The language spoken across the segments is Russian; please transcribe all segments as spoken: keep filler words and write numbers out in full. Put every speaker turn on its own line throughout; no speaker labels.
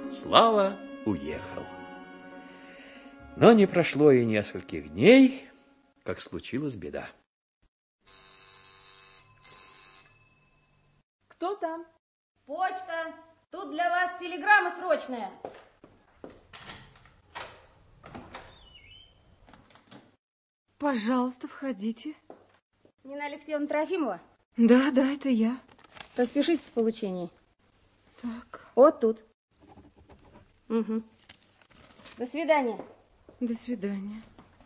Слава уехал. Но не прошло и нескольких дней, как случилась беда.
Кто там?
Почта. Тут для вас телеграмма срочная.
Пожалуйста, входите.
Нина Алексеевна Трофимова?
Да, да, это я.
Распишитесь в получении.
Так.
Вот тут. Угу. До свидания.
До свидания.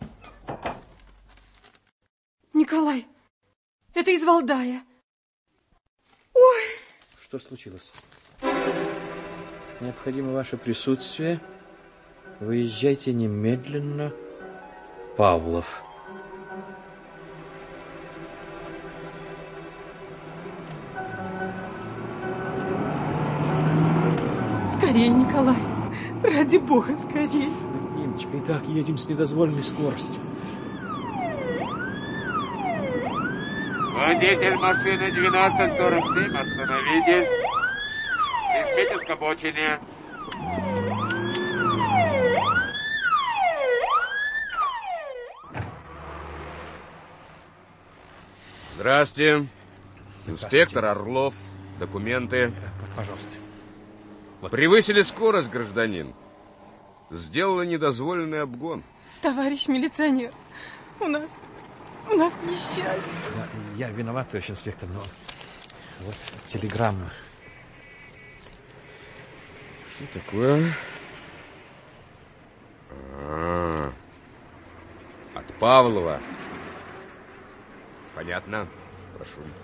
Николай, это из Валдая. Ой.
Что случилось? Необходимо ваше присутствие. Выезжайте немедленно. Павлов.
Скорее, Николай. Ради бога, скорее.
Ниночка, и так едем с недозволенной скоростью.
Водитель машины двенадцать сорок семь, остановитесь. Прижмитесь к обочине. Здравствуйте. Инспектор Орлов. Документы.
Пожалуйста. Вот.
Превысили скорость, гражданин. Сделали недозволенный обгон.
Товарищ милиционер, у нас, у нас несчастье.
Я, я виноват, товарищ инспектор, но вот телеграмма.
Что такое? А-а-а. От Павлова. Понятно. Прошу.